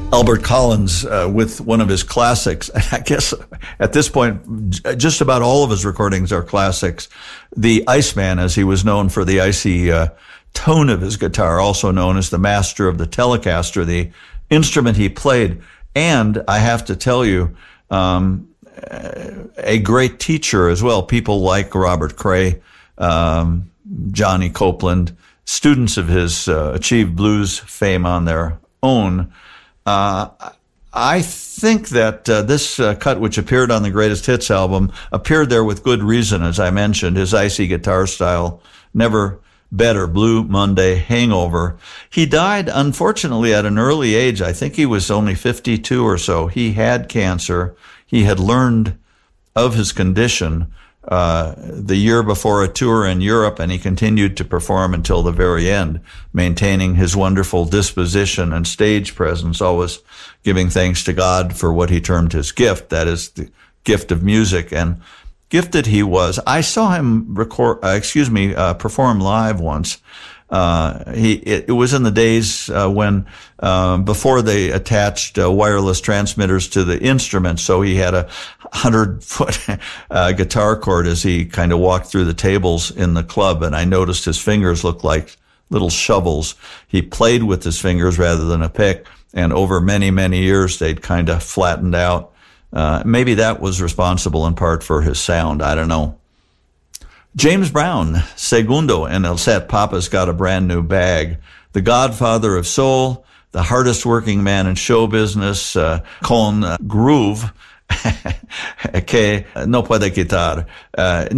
Albert Collins with one of his classics. And I guess at this point, just about all of his recordings are classics. The Iceman, as he was known for the icy tone of his guitar, also known as the master of the Telecaster, the instrument he played. And I have to tell you, a great teacher as well. People like Robert Cray, Johnny Copeland, students of his achieved blues fame on their own. I think that this cut, which appeared on the Greatest Hits album, appeared there with good reason, as I mentioned. His icy guitar style, Never Better, Blue Monday, Hangover. He died, unfortunately, at an early age. I think he was only 52 or so. He had cancer. He had learned of his condition the year before a tour in Europe, and he continued to perform until the very end, maintaining his wonderful disposition and stage presence, always giving thanks to God for what he termed his gift, that is the gift of music. And gifted he was. I saw him perform live once. It was in the days when before they attached wireless transmitters to the instruments, so he had a 100-foot guitar cord as he kind of walked through the tables in the club, and I noticed his fingers looked like little shovels. He played with his fingers rather than a pick, and over many, many years they'd kind of flattened out. Maybe that was responsible in part for his sound. I don't know. James Brown, segundo en el set, Papa's Got a Brand New Bag. The godfather of soul, the hardest working man in show business, con groove, que no puede quitar. Es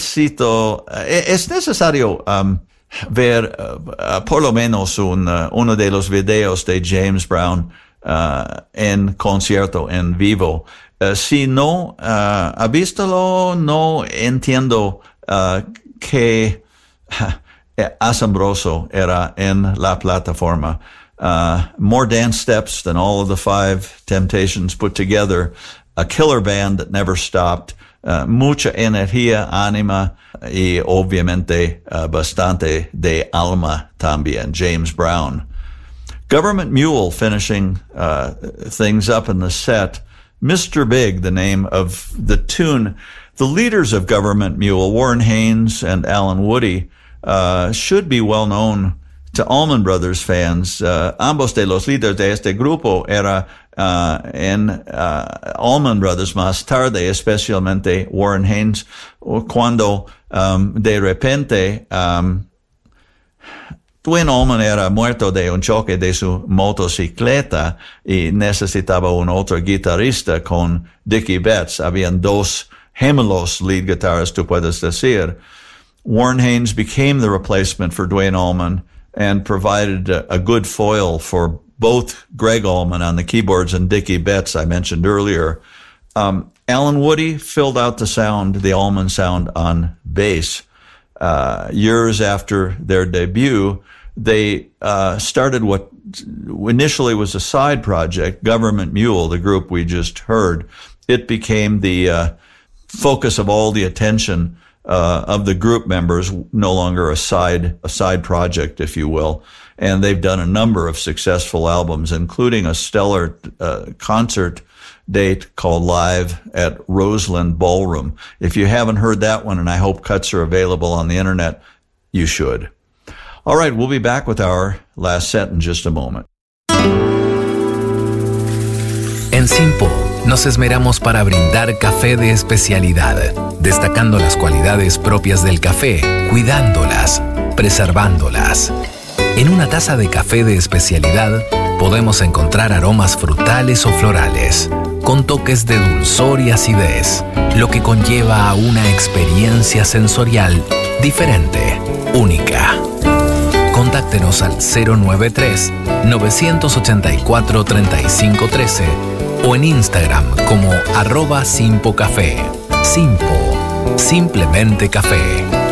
necesario ver por lo menos uno de los videos de James Brown en concierto, en vivo. Si no ha visto, no entiendo qué asombroso era en la plataforma. More dance steps than all of the Five Temptations put together. A killer band that never stopped. Mucha energía, ánima y obviamente bastante de alma también. James Brown. Government Mule finishing things up in the set. Mr. Big, the name of the tune. The leaders of Government Mule, Warren Haynes and Alan Woody, should be well known to Allman Brothers fans. Ambos de los líderes de este grupo era en Allman Brothers más tarde, especialmente Warren Haynes, cuando de repente Duane Allman era muerto de un choque de su motocicleta y necesitaba un otro guitarrista con Dickie Betts. Habían dos gemelos lead guitarists, tú puedes decir. Warren Haynes became the replacement for Duane Allman and provided a good foil for both Greg Allman on the keyboards and Dickie Betts, I mentioned earlier. Alan Woody filled out the sound, the Allman sound, on bass. Years after their debut, they started what initially was a side project, Government Mule, the group we just heard. It became the focus of all the attention of the group members, no longer a side project, if you will. And they've done a number of successful albums, including a stellar concert date called Live at Roseland Ballroom. If you haven't heard that one, and I hope cuts are available on the internet, you should. All right, we'll be back with our last set in just a moment. En Simpo nos esmeramos para brindar café de especialidad, destacando las cualidades propias del café, cuidándolas, preservándolas. En una taza de café de especialidad podemos encontrar aromas frutales o florales, con toques de dulzor y acidez, lo que conlleva a una experiencia sensorial diferente, única. Contáctenos al 093-984-3513 o en Instagram como @simpocafé. Simpo, simplemente café.